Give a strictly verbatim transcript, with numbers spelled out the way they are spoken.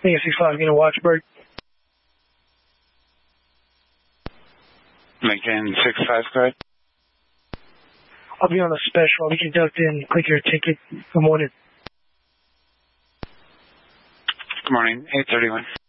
Lincoln six five, getting a Watchbird. Lincoln six five, correct? I'll be on a special. I'll be conducting and click your ticket. Good morning. Good morning, eight thirty-one.